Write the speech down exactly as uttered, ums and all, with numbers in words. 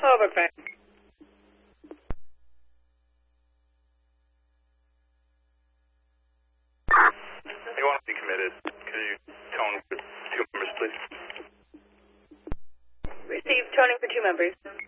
Over, Frank. You want to be committed. Can you tone for two members, please? Receive toning for two members.